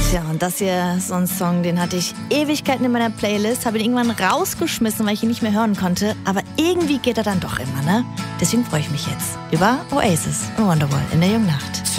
Tja, und das hier ist so ein Song, den hatte ich Ewigkeiten in meiner Playlist, habe ihn irgendwann rausgeschmissen, weil ich ihn nicht mehr hören konnte. Aber irgendwie geht er dann doch immer, ne? Deswegen freue ich mich jetzt über Oasis und Wonderwall in der Jungen Nacht.